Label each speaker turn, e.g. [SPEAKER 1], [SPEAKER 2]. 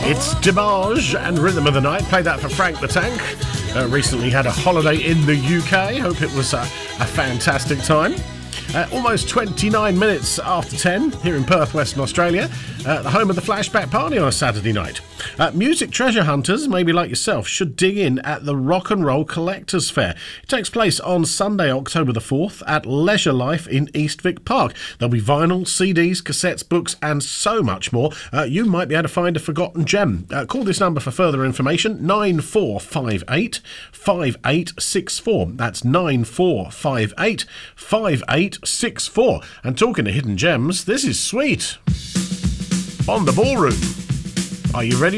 [SPEAKER 1] It's Dimage and Rhythm of the Night. Played that for Frank the Tank. Recently had a holiday in the UK. Hope it was a fantastic time. Almost 29 minutes after 10 here in Perth, Western Australia, the home of the Flashback Party on a Saturday night. Music treasure hunters, maybe like yourself, should dig in at the Rock and Roll Collectors Fair. It takes place on Sunday, October the 4th at Leisure Life in East Vic Park. There'll be vinyl, CDs, cassettes, books and so much more. You might be able to find a forgotten gem. Call this number for further information, 9458 5864. That's 9458 5864. And talking of hidden gems, this is Sweet on the Ballroom. Are you ready?